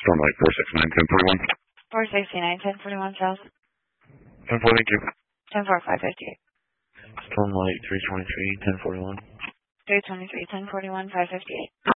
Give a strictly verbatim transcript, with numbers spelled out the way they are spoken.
Stormlight four six nine, ten forty-one. four sixty-nine, ten forty-one South. ten four, thank you. ten four, five fifty-eight. Stormlight three twenty-three, ten forty-one. three twenty-three, ten forty-one, five fifty-eight.